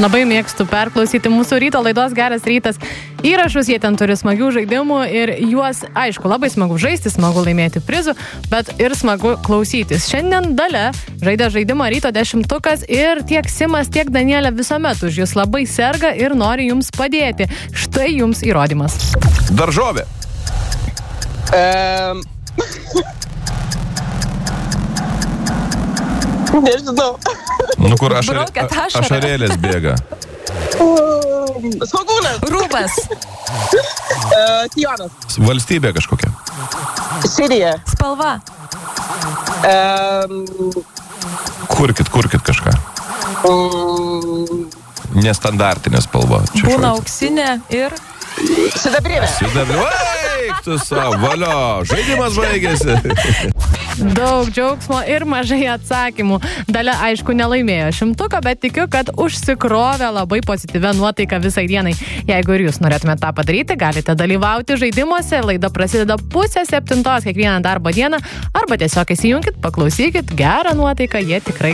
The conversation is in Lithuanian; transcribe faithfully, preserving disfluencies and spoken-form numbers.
Labai mėgstu perklausyti mūsų ryto laidos Geras rytas įrašus, jie ten turi smagių žaidimų ir juos, aišku, labai smagu žaisti, smagu laimėti prizų, bet ir smagu klausytis. Šiandien Dalia žaidė žaidimą Ryto dešimtukas ir tiek Simas, tiek Danielė visuomet už jūs labai serga ir nori jums padėti. Štai jums įrodymas. Daržovė. Um... Nežinau. Nu, kur ašar... Braukiat ašarą. ašarėlės bėga. Svogūnas. Rūbas. Uh, Tijonas. Valstybė kažkokia. Sirija. Spalva. Um... Kurkit, kurkit kažką. Um... Nestandartinė spalva. Čia Būna šuo. auksinė ir... Sidabrinė. Sidabrinė. Eik tu savo, valio. Žaidimas baigėsi. Daug džiaugsmo ir mažai atsakymų. Dalia, aišku, nelaimėjo šimtuką, bet tikiu, kad užsikrovė labai pozityvę nuotaiką visai dienai. Jeigu ir jūs norėtumėte tą padaryti, galite dalyvauti žaidimuose. Laida prasideda pusę septintos kiekvieną darbo dieną. Arba tiesiog įsijunkit, paklausykit, gerą nuotaiką, jie tikrai